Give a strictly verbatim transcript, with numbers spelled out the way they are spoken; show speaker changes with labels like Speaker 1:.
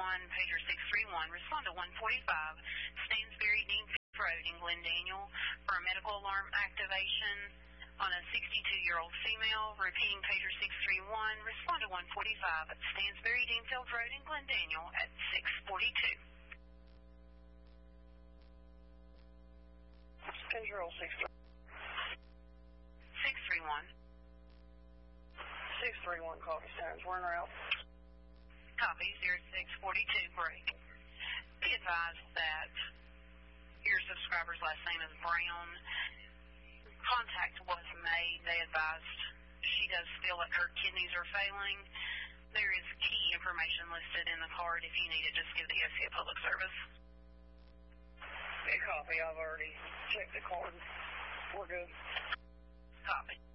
Speaker 1: one, pager six three one, respond to one forty-five, Stansbury Dean Road in Glen Daniel for a medical alarm activation on a sixty-two-year-old female. Repeating pager six three one, respond to one forty-five at Stansbury Deanfield Road in Glen Daniel at six forty-two.
Speaker 2: Control six
Speaker 1: three one.
Speaker 2: six three one, copy, Sirens. We're en route.
Speaker 1: Copy, zero six forty-two, break. Be advised that your subscriber's last name is Brown. Contact was made. They advised she does feel like her kidneys are failing. There is key information listed in the card. If you need it, just give the O C A Public Service.
Speaker 2: Okay, copy. I've already checked the card. We're good.
Speaker 1: Copy.